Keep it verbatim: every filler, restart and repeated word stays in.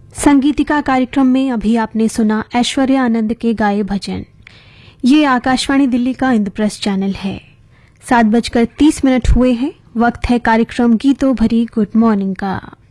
संगीतिका कार्यक्रम में अभी आपने सुना ऐश्वर्या आनंद के गाए भजन। ये आकाशवाणी दिल्ली का इंद्रप्रस्थ चैनल है। सात बजकर तीस मिनट हुए हैं। वक्त है कार्यक्रम गीतों भरी गुड मॉर्निंग का।